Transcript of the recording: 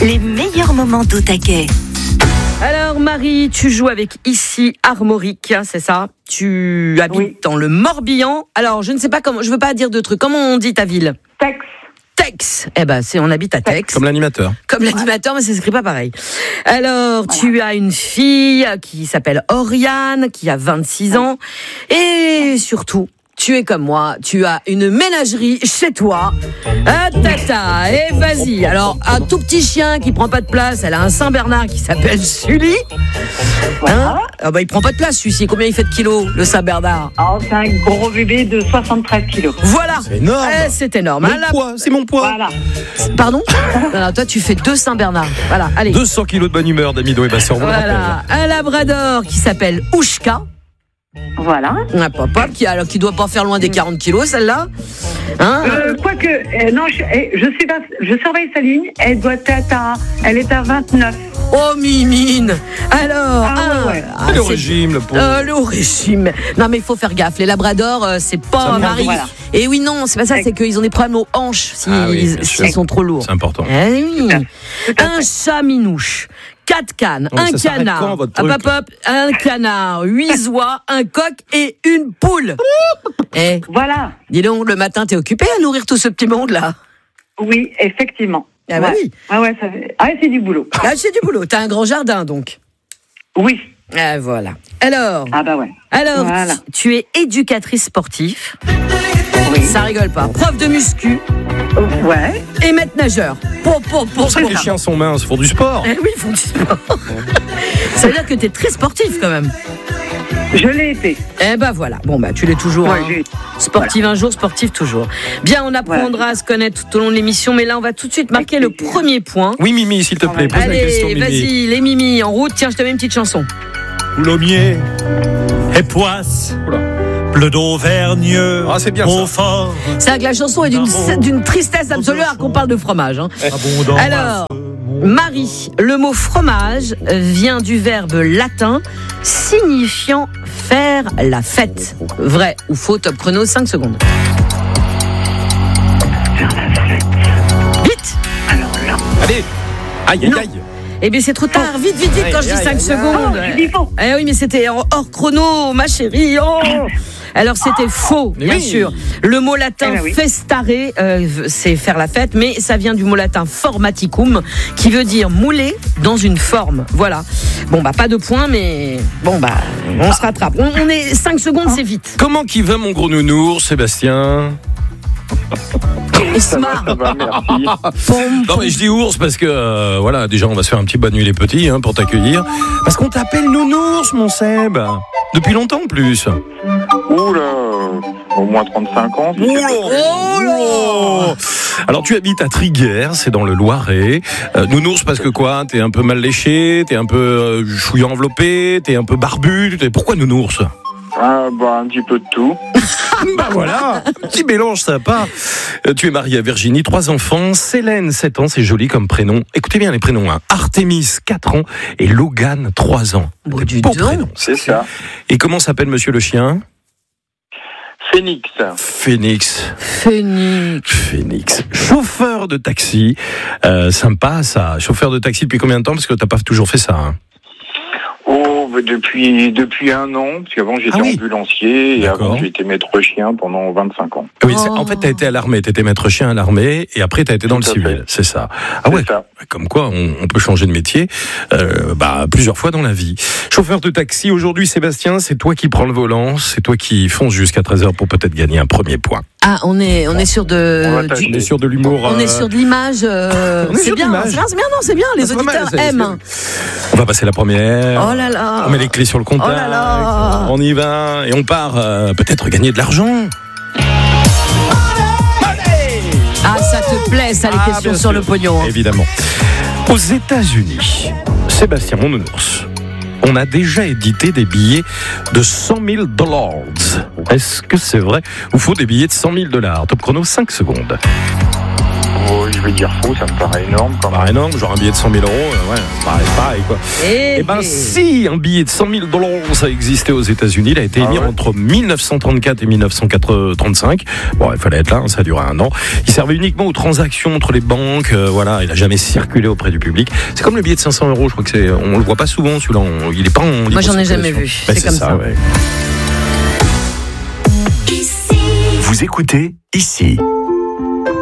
Les meilleurs moments d'Au Taquet. Alors Marie, tu joues avec ici Armorique, c'est ça? Tu habites dans le Morbihan. Alors je ne sais pas comment, je veux pas dire de trucs. Comment on dit ta ville? Tex. Eh ben, on habite à Tex. Comme l'animateur. Comme l'animateur, mais ça s'écrit pas pareil. Alors, tu as une fille qui s'appelle Oriane, qui a 26 ans. Et surtout, tu es comme moi, tu as une ménagerie chez toi. Ah, tata, et vas-y. Alors, un tout petit chien qui prend pas de place, elle a un Saint-Bernard qui s'appelle Sully. Hein? Ah bah, il prend pas de place, celui-ci. Combien il fait de kilos, le Saint-Bernard? C'est un gros bébé de 73 kilos. Voilà. C'est énorme. C'est énorme. C'est mon poids. Voilà. Pardon? Non, toi, tu fais 2 Saint-Bernard. Voilà, allez. 200 kilos de bonne humeur d'Amido et Bastien. Voilà. Un labrador qui s'appelle Oushka. Voilà. Un papa qui doit pas faire loin des 40 kilos, celle-là. Hein? Quoique, non, je surveille sa ligne. Elle est à 29. Oh, mimine. Alors, le régime, le pauvre. le régime. Non, mais il faut faire gaffe. Les labradors, c'est pas Marie. Voilà. Et oui, non, c'est pas ça, c'est qu'ils ont des problèmes aux hanches s'ils sont trop lourds. C'est important. Eh oui. Un chat minouche. 4 cannes, un canard, un canard, 8 oies, un coq et une poule. Voilà. Dis donc, le matin, t'es occupé à nourrir tout ce petit monde-là? Oui, effectivement. Ah bah oui. C'est du boulot. Ah, c'est du boulot. T'as un grand jardin, donc. Oui. Ah, voilà. Alors. Alors, voilà. Tu es éducatrice sportive. Oui. Ça rigole pas. Prof de muscu. Ouais. Et maître nageur. Pour ça que les chiens sont minces, ils font du sport. Oui, ils font du sport. Ça veut dire que t'es très sportif, quand même. Je l'ai été. Eh ben voilà. Bon, bah, tu l'es toujours. Sportive un jour, sportif toujours. Bien, on apprendra à se connaître tout au long de l'émission, mais là, on va tout de suite marquer le premier point. Oui, Mimi, s'il te plaît, pose la question, Mimi. Vas-y, les Mimi, en route. Tiens, je te mets une petite chanson. Coulommiers et Poisse, bleu d'Auvergne, c'est bien ça. fort. C'est vrai que la chanson est d'une tristesse absolue alors qu'on parle de fromage. Hein. Alors, Marie, le mot fromage vient du verbe latin signifiant faire la fête. Vrai ou faux? Top chrono, 5 secondes. Faire la fête. Vite. Alors là. Allez. Aïe. Eh bien, c'est trop tard. Vite, quand je dis 5 secondes. Eh oui, mais c'était hors chrono, ma chérie. Oh. Alors, c'était faux, bien sûr. Le mot latin festare, c'est faire la fête, mais ça vient du mot latin formaticum, qui veut dire mouler dans une forme. Voilà. Bon, bah, pas de points, mais bon, bah, on se rattrape. On est 5 secondes, c'est vite. Comment qu'il va, mon gros nounours, Sébastien? Smart. Ça va, merci. Non, mais je dis ours parce que, voilà, déjà, on va se faire un petit bonne nuit les petits, pour t'accueillir. Parce qu'on t'appelle nounours, mon Seb. Depuis longtemps, en plus. Oula, au moins 35 ans. Oula. Alors, tu habites à Triguères, c'est dans le Loiret. Nounours parce que quoi? T'es un peu mal léché, t'es un peu chouillant enveloppé, t'es un peu barbu. Pourquoi nounours? Un petit peu de tout. Bah voilà, petit mélange sympa. Tu es marié à Virginie, 3 enfants. Célène, 7 ans, c'est joli comme prénom. Écoutez bien les prénoms. Artémis, 4 ans. Et Logan, 3 ans. Beau prénom. C'est ça. Et comment s'appelle monsieur le chien? Phoenix. Chauffeur de taxi. Sympa ça. Chauffeur de taxi depuis combien de temps? Parce que t'as pas toujours fait ça. Hein. Depuis 1 an, parce qu'avant j'étais ambulancier et avant j'ai été maître chien pendant 25 ans. Oui, en fait t'as été à l'armée, t'étais maître chien à l'armée et après t'as été dans le civil, c'est ça. Ah ouais, ça. Comme quoi on peut changer de métier plusieurs fois dans la vie. Chauffeur de taxi, aujourd'hui Sébastien, c'est toi qui prends le volant, c'est toi qui fonce jusqu'à 13h pour peut-être gagner un premier point. Ah, on est sur de... On est sur de l'humour. On est sur de l'image. C'est bien, c'est bien, les auditeurs aiment. On va passer la première. Oh là là. On met les clés sur le compteur. Oh là là. On y va et on part peut-être gagner de l'argent. Ah, ça te plaît, ça, les questions sur le pognon. Hein. Évidemment. Aux États-Unis, Sébastien, mon nounours, on a déjà édité des billets de $100 000. Est-ce que c'est vrai ou faux des billets de $100 000? Top chrono, 5 secondes. Je vais dire faux, ça me paraît énorme. Ça me paraît énorme, genre un billet de 100 000 €, ouais, pareil quoi. Eh ben si un billet de 100 000 $, ça existait aux États-Unis, il a été émis entre 1934 et 1935. Bon, il fallait être là, ça a duré 1 an. Il servait uniquement aux transactions entre les banques, voilà, il a jamais circulé auprès du public. C'est comme le billet de 500 €, je crois que on le voit pas souvent celui-là, il est pas en libre. Moi j'en ai jamais vu, c'est comme ça. Ouais. Vous écoutez ici.